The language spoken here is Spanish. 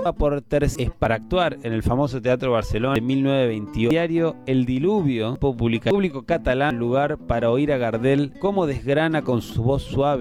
por tercera para actuar en el famoso Teatro Barcelona en 1928. Diario El Diluvio publica público catalán, lugar para oír a Gardel cómo desgrana con su voz suave